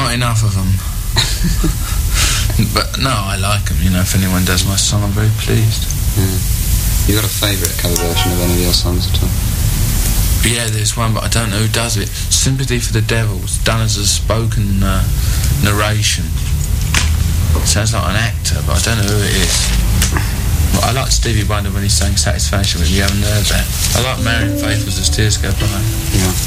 not enough of them. But no, I like them. You know, if anyone does my song, I'm very pleased. Yeah. You got a favourite cover version of any of your songs at all? Yeah, there's one, but I don't know who does it. Sympathy for the Devil. It's done as a spoken narration. Sounds like an actor, but I don't know who it is. Well, I like Stevie Wonder when he sang Satisfaction with me. You haven't heard that. I like Marion Faithfull's As Tears Go By. Yeah.